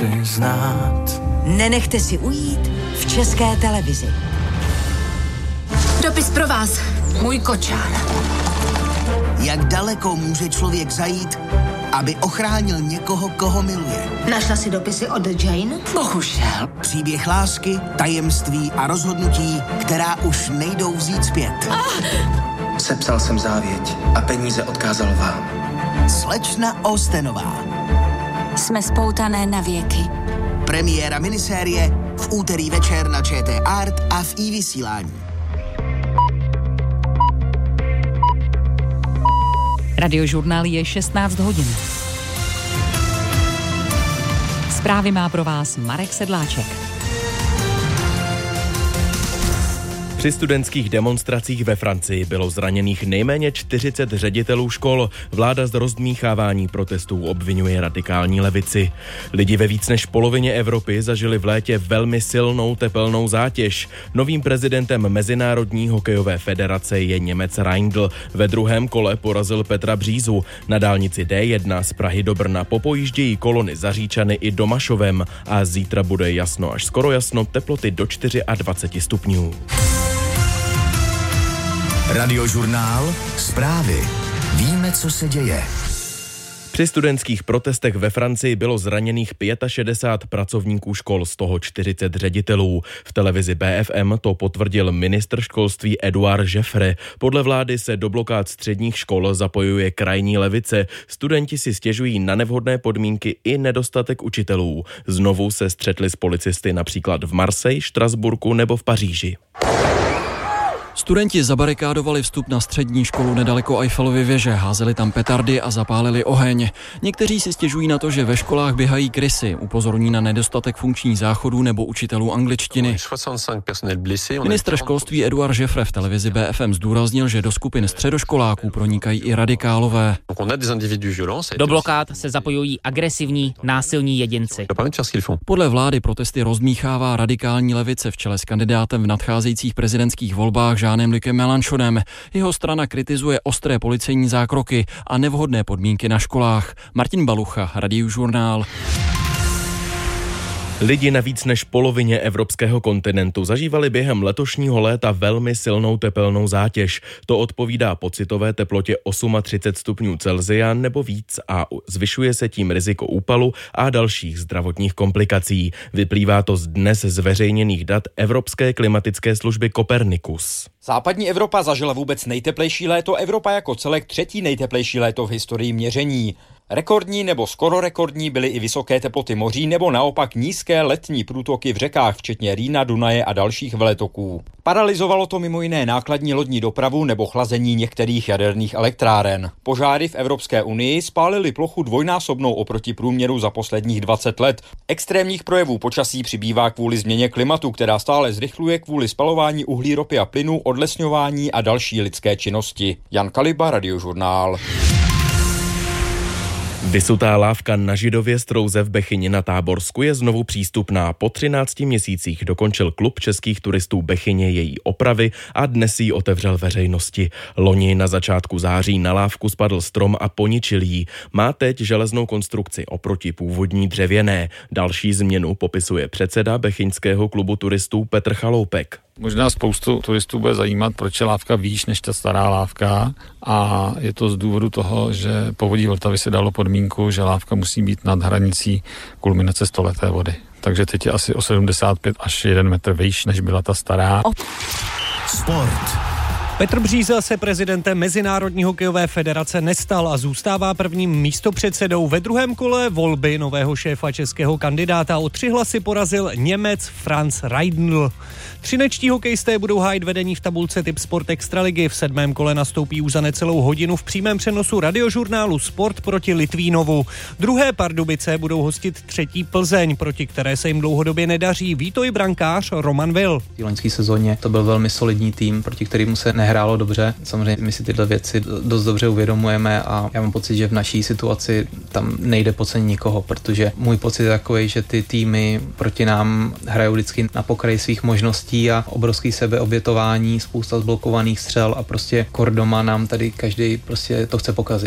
znát. Nenechte si ujít v České televizi. Dopis pro vás, můj kočár. Jak daleko může člověk zajít, aby ochránil někoho, koho miluje? Našla si dopisy od Jane? Bohužel. Příběh lásky, tajemství a rozhodnutí, která už nejdou vzít zpět. Sepsal jsem závěť a peníze odkázal vám. Slečna Austenová. Jsme spoutané na věky. Premiéra minisérie v úterý večer na ČT Art a v iVysílání. Radiožurnál je 16 hodin. Zprávy má pro vás Marek Sedláček. Při studentských demonstracích ve Francii bylo zraněných nejméně 40 ředitelů škol. Vláda z rozdmíchávání protestů obvinuje radikální levici. Lidi ve víc než polovině Evropy zažili v létě velmi silnou tepelnou zátěž. Novým prezidentem Mezinárodní hokejové federace je Němec Reindl. Ve druhém kole porazil Petra Břízu. Na dálnici D1 z Prahy do Brna popojíždějí kolony za Říčany i Domašovem a zítra bude jasno až skoro jasno, teploty do 24 stupňů. Radiožurnál, zprávy. Víme, co se děje. Při studentských protestech ve Francii bylo zraněných 65 pracovníků škol, z toho 40 ředitelů. V televizi BFM to potvrdil ministr školství Édouard Jeffrey. Podle vlády se do blokád středních škol zapojuje krajní levice. Studenti si stěžují na nevhodné podmínky i nedostatek učitelů. Znovu se střetli s policisty například v Marseille, Štrasburku nebo v Paříži. Studenti zabarikádovali vstup na střední školu nedaleko Eiffelovy věže, házeli tam petardy a zapálili oheň. Někteří si stěžují na to, že ve školách běhají krysy, upozorní na nedostatek funkčních záchodů nebo učitelů angličtiny. Ministr školství Édouard Jeffrey v televizi BFM zdůraznil, že do skupin středoškoláků pronikají i radikálové. Do blokád se zapojují agresivní, násilní jedinci. Podle vlády protesty rozdmíchává radikální levice v čele s kandidátem v nadcházejících prezidentských volbách Jeanem-Lucem Mélenchonem. Jeho strana kritizuje ostré policejní zákroky a nevhodné podmínky na školách. Martin Balucha, Radiožurnál. Lidi na víc než polovině evropského kontinentu zažívali během letošního léta velmi silnou tepelnou zátěž. To odpovídá pocitové teplotě 38 stupňů Celsia nebo víc a zvyšuje se tím riziko úpalu a dalších zdravotních komplikací. Vyplývá to z dnes zveřejněných dat Evropské klimatické služby Copernicus. Západní Evropa zažila vůbec nejteplejší léto, Evropa jako celek třetí nejteplejší léto v historii měření. Rekordní nebo skoro rekordní byly i vysoké teploty moří nebo naopak nízké letní průtoky v řekách, včetně Rýna, Dunaje a dalších veletoků. Paralyzovalo to mimo jiné nákladní lodní dopravu nebo chlazení některých jaderných elektráren. Požáry v Evropské unii spálily plochu dvojnásobnou oproti průměru za posledních 20 let. Extrémních projevů počasí přibývá kvůli změně klimatu, která stále zrychluje kvůli spalování uhlí, ropy a plynu, odlesňování a další lidské činnosti. Jan Kaliba, Radiožurnál. Vysutá lávka na Židově Strouze v Bechyni na Táborsku je znovu přístupná. Po 13 měsících dokončil klub českých turistů Bechyně její opravy a dnes ji otevřel veřejnosti. Loni na začátku září na lávku spadl strom a poničil ji. Má teď železnou konstrukci oproti původní dřevěné. Další změnu popisuje předseda bechyňského klubu turistů Petr Chaloupek. Možná spoustu turistů bude zajímat, proč je lávka výš než ta stará lávka, a je to z důvodu toho, že povodí Vltavy se dalo podmínku, že lávka musí být nad hranicí kulminace stoleté vody. Takže teď je asi o 75 až 1 metr výš, než byla ta stará. Sport. Petr Bříza se prezidentem Mezinárodní hokejové federace nestal a zůstává prvním místopředsedou. Ve druhém kole volby nového šéfa českého kandidáta o 3 hlasy porazil Němec Franz Reindl. Třinečtí hokejisté budou hájit vedení v tabulce Tipsport Extraligy. V 7. kole nastoupí už za necelou hodinu v přímém přenosu Radiožurnálu Sport proti Litvínovu. Druhé Pardubice budou hostit 3. Plzeň, proti které se jim dlouhodobě nedaří. Ví to i brankář Roman Will. V loňské sezóně to byl velmi solidní tým, proti kterému se nehrálo dobře. Samozřejmě my si tyhle věci dost dobře uvědomujeme a já mám pocit, že v naší situaci tam nejde podcenit nikoho, protože můj pocit je takový, že ty týmy proti nám hrajou vždycky na pokraji svých možností a obrovský sebeobětování, spousta zblokovaných střel a prostě kor doma nám tady každý prostě to chce pokazit.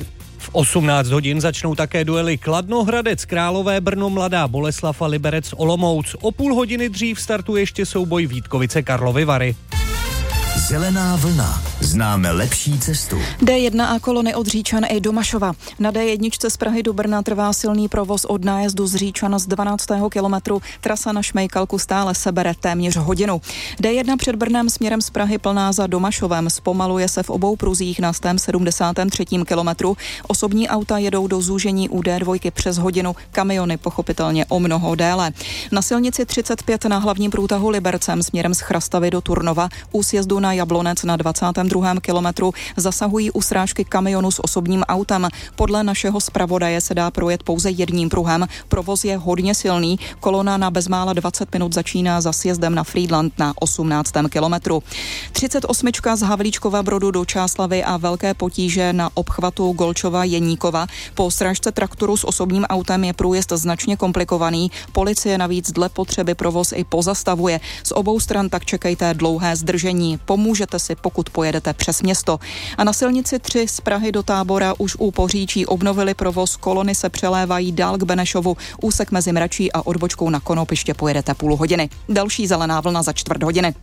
V 18 hodin začnou také duely Kladno, Hradec Králové, Brno, Mladá Boleslav a Liberec Olomouc. O půl hodiny dřív startuje ještě souboj Vítkovice Karlovy Vary. Zelená vlna. Známe lepší cestu. D1 a kolony od Říčan i do Mašova. Na D1 z Prahy do Brna trvá silný provoz od nájezdu z Říčan z 12. kilometru. Trasa na Šmejkalku stále sebere téměř hodinu. D1 před Brnem směrem z Prahy plná za Domašovem. Zpomaluje se v obou pruzích na 173. kilometru. Osobní auta jedou do zúžení u D2 přes hodinu, kamiony pochopitelně o mnoho déle. Na silnici 35 na hlavním průtahu Libercem směrem z Chrastavy do Turnova u sjezdu na Jablonec na 22. kilometru zasahují u srážky kamionu s osobním autem. Podle našeho zpravodaje se dá projet pouze jedním pruhem. Provoz je hodně silný. Kolona na bezmála 20 minut začíná za sjezdem na Frýdlant na 18. kilometru. 38 z Havlíčkova Brodu do Čáslavy a velké potíže na obchvatu Golčova Jeníkova. Po srážce traktoru s osobním autem je průjezd značně komplikovaný. Policie navíc dle potřeby provoz i pozastavuje. Z obou stran tak čekejte dlouhé zdržení. Pomůžete si, pokud pojedete přes město. A na silnici 3 z Prahy do Tábora už u Poříčí obnovili provoz, kolony se přelévají dál k Benešovu, úsek mezi Mračí a odbočkou na Konopiště pojedete půl hodiny. Další zelená vlna za čtvrt hodiny.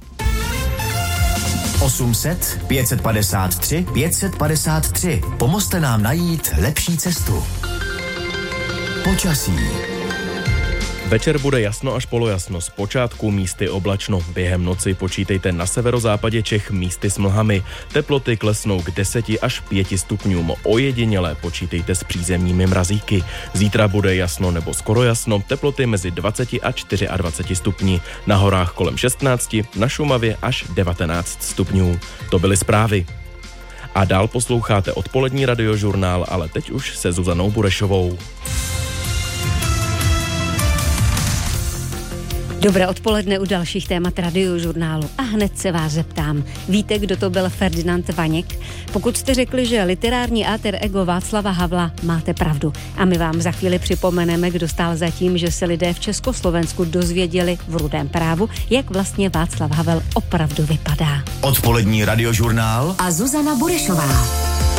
800 553 553. Pomozte nám najít lepší cestu. Počasí. Večer bude jasno až polojasno, zpočátku místy oblačno. Během noci počítejte na severozápadě Čech místy s mlhami. Teploty klesnou k 10 až 5 stupňům. Ojedinělé počítejte s přízemními mrazíky. Zítra bude jasno nebo skoro jasno, teploty mezi 20 a 24 stupni. Na horách kolem 16, na Šumavě až 19 stupňů. To byly zprávy. A dál posloucháte odpolední radiožurnál, ale teď už se Zuzanou Burešovou. Dobré odpoledne u dalších témat radiožurnálu a hned se vás zeptám. Víte, kdo to byl Ferdinand Vaněk? Pokud jste řekli, že literární alter ego Václava Havla, máte pravdu. A my vám za chvíli připomeneme, kdo stál za tím, že se lidé v Československu dozvěděli v Rudém právu, jak vlastně Václav Havel opravdu vypadá. Odpolední radiožurnál a Zuzana Burešová.